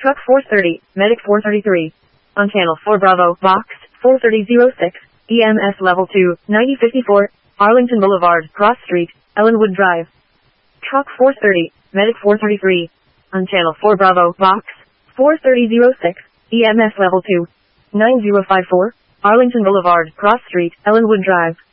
Truck 430, Medic 433. On Channel 4 Bravo, Box 43006, EMS Level 2, 9054, Arlington Boulevard, Cross Street, Ellenwood Drive. Truck 430, Medic 433. On Channel 4 Bravo, Box 43006, EMS Level 2, 9054, Arlington Boulevard, Cross Street, Ellenwood Drive.